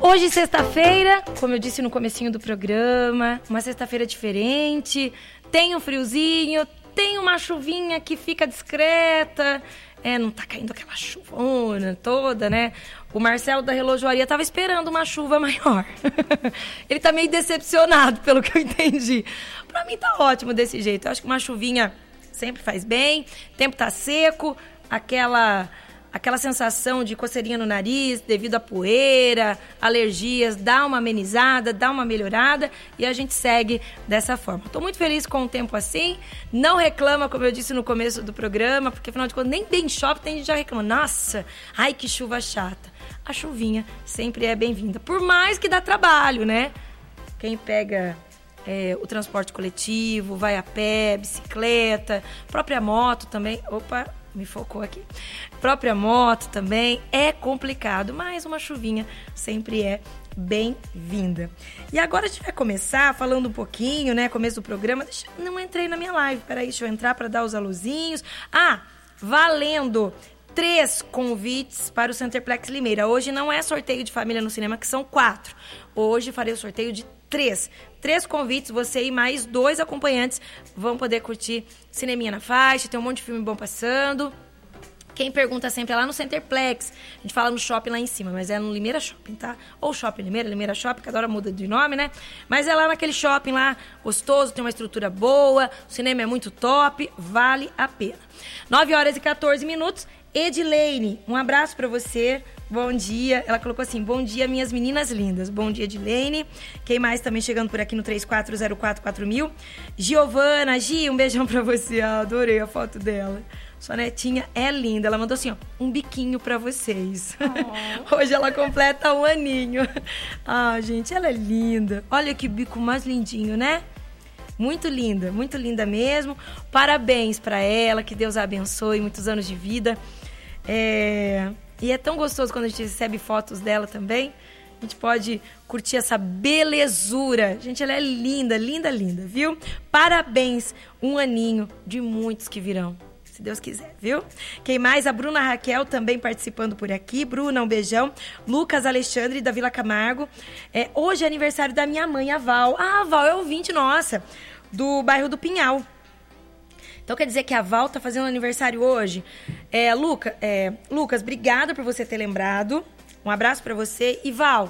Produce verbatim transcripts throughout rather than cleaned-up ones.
Hoje, sexta-feira, como eu disse no comecinho do programa, uma sexta-feira diferente, tem um friozinho, tem uma chuvinha que fica discreta, é, não tá caindo aquela chuvona toda, né? O Marcelo da relojoaria tava esperando uma chuva maior. Ele tá meio decepcionado, pelo que eu entendi. Pra mim tá ótimo desse jeito. Eu acho que uma chuvinha sempre faz bem, o tempo tá seco, aquela... Aquela sensação de coceirinha no nariz devido à poeira, alergias, dá uma amenizada, dá uma melhorada e a gente segue dessa forma. Estou muito feliz com o tempo assim, não reclama, como eu disse no começo do programa, porque afinal de contas nem bem shopping tem gente já reclama. Nossa, ai que chuva chata. A chuvinha sempre é bem-vinda, por mais que dá trabalho, né? Quem pega... É, o transporte coletivo, vai a pé, bicicleta, própria moto também. Opa, me focou aqui. Própria moto também é complicado, mas uma chuvinha sempre é bem-vinda. E agora a gente vai começar falando um pouquinho, né? Começo do programa. Deixa, não entrei na minha live, peraí, deixa eu entrar para dar os aluzinhos. Ah, valendo! Três convites para o Centerplex Limeira. Hoje não é sorteio de família no cinema, que são quatro. Hoje farei o sorteio de três. Três convites, você e mais dois acompanhantes vão poder curtir cineminha na faixa, tem um monte de filme bom passando. Quem pergunta sempre é lá no Centerplex. A gente fala no shopping lá em cima, mas é no Limeira Shopping, tá? Ou Shopping Limeira, Limeira Shopping, cada hora muda de nome, né? Mas é lá naquele shopping lá, gostoso, tem uma estrutura boa, o cinema é muito top, vale a pena. nove horas e quatorze minutos. Edileine, um abraço pra você, bom dia. Ela colocou assim, bom dia minhas meninas lindas. Bom dia, Edileine. Quem mais também chegando por aqui no três quatro zero quatro quatro mil? Giovana, Gi, um beijão pra você, ah, adorei a foto dela. Sua netinha é linda, ela mandou assim, ó, um biquinho pra vocês. Oh. Hoje ela completa um aninho. Ah, gente, ela é linda. Olha que bico mais lindinho, né? Muito linda, muito linda mesmo. Parabéns pra ela, que Deus a abençoe, muitos anos de vida. É... E é tão gostoso quando a gente recebe fotos dela também. A gente pode curtir essa belezura. Gente, ela é linda, linda, linda, viu? Parabéns, um aninho de muitos que virão, se Deus quiser, viu? Quem mais? A Bruna Raquel também participando por aqui. Bruna, um beijão. Lucas Alexandre, da Vila Camargo. É, hoje é aniversário da minha mãe, a Val. Ah, a Val é ouvinte nossa, do bairro do Pinhal. Então quer dizer que a Val tá fazendo aniversário hoje. É, Luca, é, Lucas, obrigada por você ter lembrado. Um abraço pra você. E Val,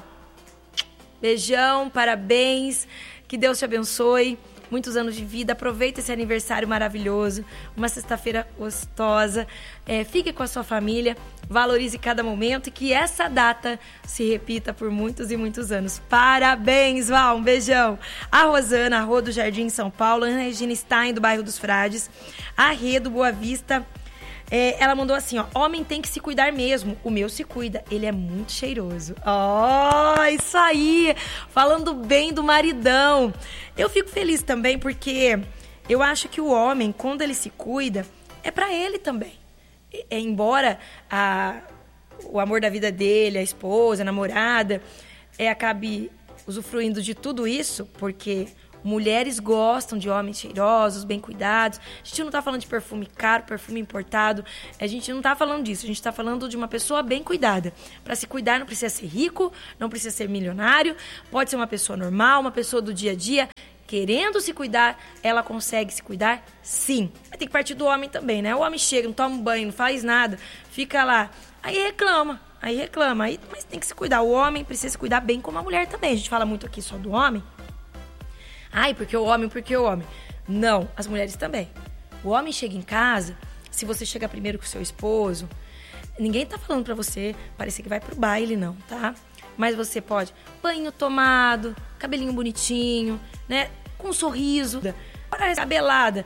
beijão, parabéns. Que Deus te abençoe. Muitos anos de vida, aproveita esse aniversário maravilhoso, uma sexta-feira gostosa, é, fique com a sua família, valorize cada momento e que essa data se repita por muitos e muitos anos. Parabéns, Val, um beijão. A Rosana, a Rô do Jardim São Paulo, a Ana Regina Stein do bairro dos Frades, a Rê do Boa Vista. É, ela mandou assim, ó, homem tem que se cuidar mesmo, o meu se cuida, ele é muito cheiroso. Ó, oh, isso aí, falando bem do maridão. Eu fico feliz também porque eu acho que o homem, quando ele se cuida, é pra ele também. É, embora a, o amor da vida dele, a esposa, a namorada, é, acabe usufruindo de tudo isso, porque... Mulheres gostam de homens cheirosos, bem cuidados. A gente não tá falando de perfume caro, perfume importado. A gente não tá falando disso. A gente tá falando de uma pessoa bem cuidada. Para se cuidar não precisa ser rico, não precisa ser milionário. Pode ser uma pessoa normal, uma pessoa do dia a dia. Querendo se cuidar, ela consegue se cuidar, sim. Mas tem que partir do homem também, né? O homem chega, não toma um banho, não faz nada, fica lá. Aí reclama, aí reclama. Aí, mas tem que se cuidar. O homem precisa se cuidar bem como a mulher também. A gente fala muito aqui só do homem. Ai, porque o homem, porque o homem. Não, as mulheres também. O homem chega em casa, se você chega primeiro com o seu esposo, ninguém tá falando pra você parecer que vai pro baile, não, tá? Mas você pode, banho tomado, cabelinho bonitinho, né? Com um sorriso, hora descabelada.